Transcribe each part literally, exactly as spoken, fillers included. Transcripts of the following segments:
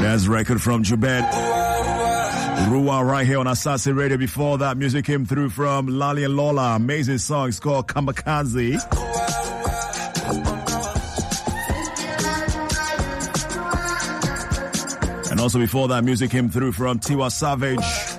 There's record from Jubed Rua right here on Asase Radio. Before that, music came through from Lali and Lola. Amazing song. It's called Kamikaze. And also before that, music came through from Tiwa Savage.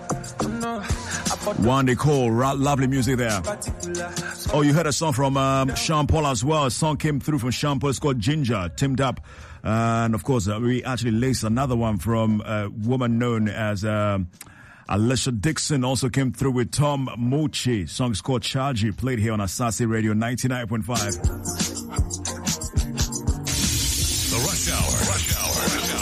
One they call lovely music there. Oh, you heard a song from um, Sean Paul as well. A song came through from Sean Paul. It's called Ginger, teamed up. Uh, and of course, uh, we actually laced another one from a woman known as uh, Alicia Dixon. Also came through with Tom Mochi. Song is called Chargy, played here on Asase Radio ninety-nine point five. The Rush Hour. Rush Hour.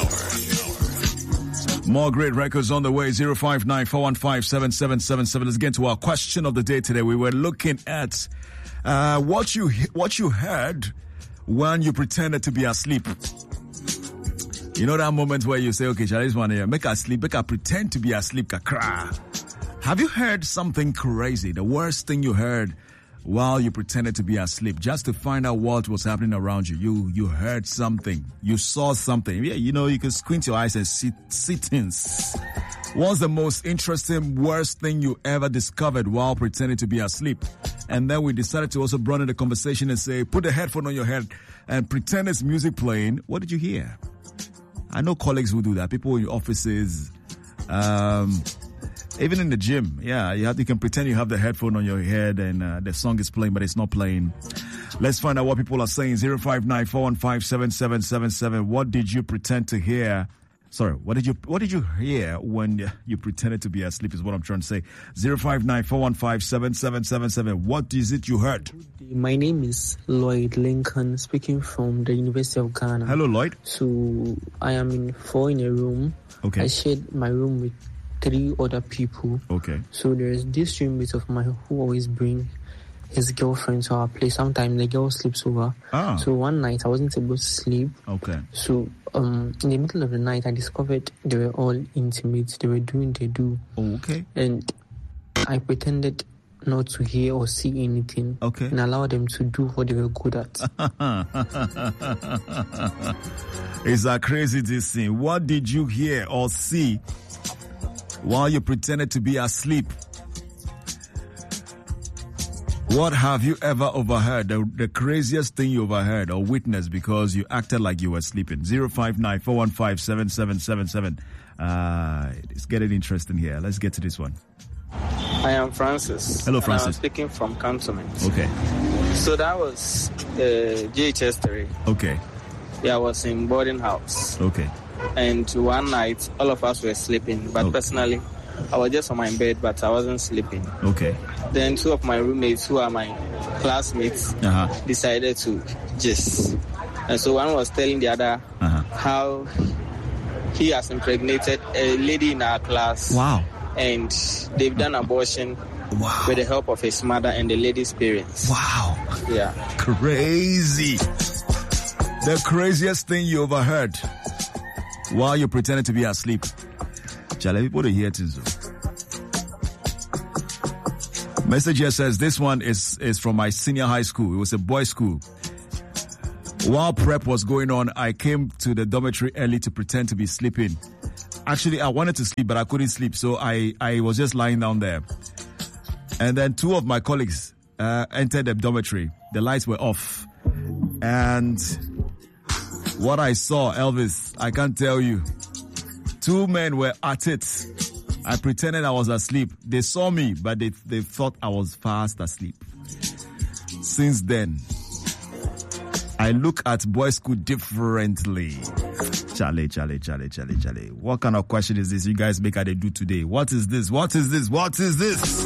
Rush Hour. More great records on the way. zero five nine, four one five, seven seven seven seven. Let's get to our question of the day today. We were looking at uh, what you what you heard when you pretended to be asleep. You know that moment where you say, okay, shall I just want to make her sleep, make her pretend to be asleep, kakra. Have you heard something crazy? The worst thing you heard while you pretended to be asleep, just to find out what was happening around you. You you heard something. You saw something. Yeah, you know, you can squint your eyes and see, see things. What's the most interesting, worst thing you ever discovered while pretending to be asleep? And then we decided to also broaden the conversation and say, put a headphone on your head and pretend it's music playing. What did you hear? I know colleagues who do that. People in your offices, um, even in the gym. Yeah, you have you can pretend you have the headphone on your head and uh, the song is playing, but it's not playing. Let's find out what people are saying. zero five nine, four one five, seven seven seven seven. What did you pretend to hear? Sorry, what did you what did you hear when you pretended to be asleep is what I'm trying to say. zero five nine, four one five, seven seven seven seven. What is it you heard? My name is Lloyd Lincoln, speaking from the University of Ghana. Hello, Lloyd. So I am in four in a room. Okay. I shared my room with three other people. Okay. So there's this roommate of mine who always bring his girlfriend to our place. Sometimes the girl sleeps over. Ah. So one night I wasn't able to sleep. Okay. So um, in the middle of the night I discovered they were all intimate. They were doing their do. Oh, okay. And I pretended not to hear or see anything. Okay. And allow them to do what they were good at. It's a crazy this thing. What did you hear or see while you pretended to be asleep? What have you ever overheard? The, the craziest thing you overheard or witnessed because you acted like you were sleeping? zero five nine, four one five, seven seven seven seven. Uh, it's getting interesting here. Let's get to this one. I am Francis. Hello, Francis. I'm speaking from Cantonment. Okay. So that was uh, J H S three. Okay. Yeah, I was in boarding house. Okay. And one night, all of us were sleeping. But okay. personally, I was just on my bed, but I wasn't sleeping. Okay. Then two of my roommates, who are my classmates, uh-huh. decided to gist. And so one was telling the other uh-huh. how he has impregnated a lady in our class. Wow. And they've done abortion wow. with the help of his mother and the lady's parents. Wow. Yeah. Crazy. The craziest thing you overheard while you pretended to be asleep. Charlie, people to hear things. Message here says this one is, is from my senior high school. It was a boys' school. While prep was going on, I came to the dormitory early to pretend to be sleeping. Actually, I wanted to sleep, but I couldn't sleep, so I, I was just lying down there. And then two of my colleagues uh, entered the dormitory. The lights were off. And what I saw, Elvis, I can't tell you. Two men were at it. I pretended I was asleep. They saw me, but they, they thought I was fast asleep. Since then, I look at boys' school differently. Charlie, Charlie, Charlie, Charlie, Charlie. What kind of question is this you guys make how they do today? What is this? What is this? What is this?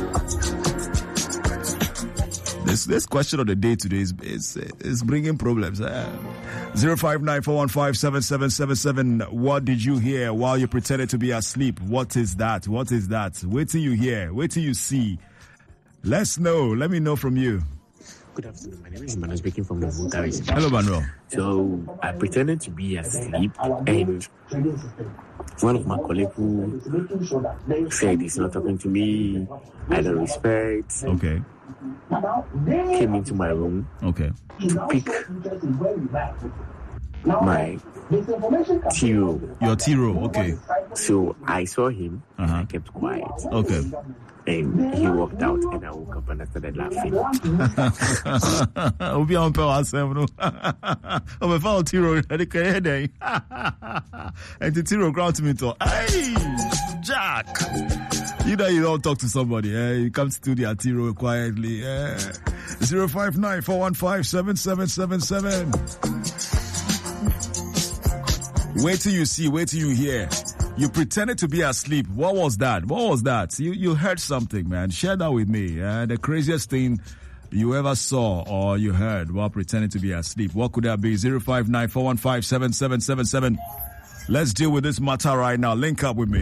This this question of the day today is is, is bringing problems. Uh, zero five nine, four one five, seven seven seven seven. What did you hear while you pretended to be asleep? What is that? What is that? Wait till you hear. Wait till you see. Let's know. Let me know from you. Good afternoon. My name is Manuel, speaking from the Voltaris. Hello, Manuel. So I pretended to be asleep, and one of my colleagues who said he's not talking to me, I don't respect. Okay. Came into my room. Okay. To pick my Tiro. Your Tiro, okay. So I saw him and Uh-huh. I kept quiet. Okay. And he walked out and I woke up and I started laughing. Obi on pe asem no. O me fa o Tiro e dey kere dey. And the Tiro ground to me to. Hey, Jack. You know you don't talk to somebody, eh? You come to the Tiro quietly. Eh? zero five nine four one five seven seven seven seven. Wait till you see, wait till you hear. You pretended to be asleep. What was that? What was that? You you heard something, man. Share that with me. Uh, the craziest thing you ever saw or you heard while pretending to be asleep. What could that be? zero five nine four one five seven seven seven seven. Let's deal with this matter right now. Link up with me.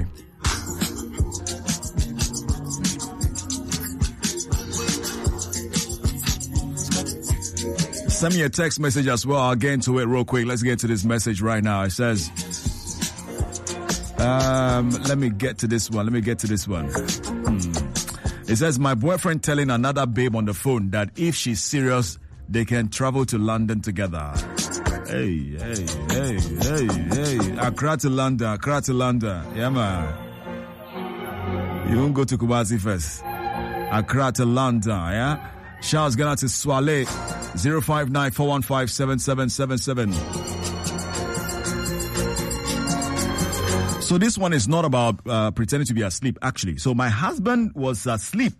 Send me a text message as well. I'll get into it real quick. Let's get to this message right now. It says, um, let me get to this one. Let me get to this one. Hmm. It says, my boyfriend telling another babe on the phone that if she's serious, they can travel to London together. Hey, hey, hey, hey, hey. Accra to London, Accra to London. Yeah, man. You won't go to Kumasi first. Accra to London, yeah? Charles Ghana to Swale. zero five nine four one five seven seven seven seven. So this one is not about uh, pretending to be asleep, actually. So my husband was asleep.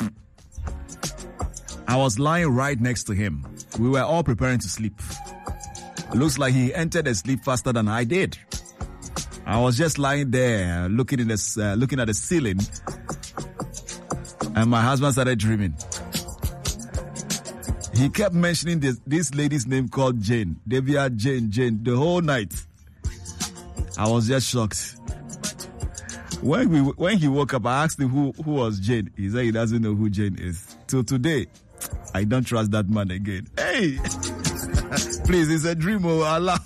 I was lying right next to him. We were all preparing to sleep. It looks like he entered the sleep faster than I did. I was just lying there, looking in the, uh, looking at the ceiling, and my husband started dreaming. He kept mentioning this, this lady's name called Jane. Devia Jane, Jane, the whole night. I was just shocked. When we when he woke up, I asked him who, who was Jane. He said he doesn't know who Jane is. Till today, I don't trust that man again. Hey! Please, it's a dream, oh Allah.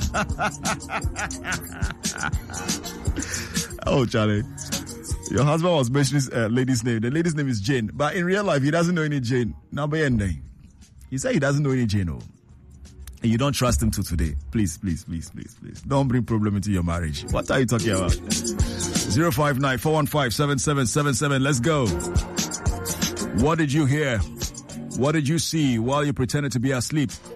Oh, Charlie. Your husband was mentioning a uh, lady's name. The lady's name is Jane. But in real life, he doesn't know any Jane. Now, by name. He said he doesn't know any Jane. And you don't trust him till today. Please, please, please, please, please. Don't bring problem into your marriage. What are you talking about? zero five nine four one five seven seven seven seven. Let's go. What did you hear? What did you see while you pretended to be asleep?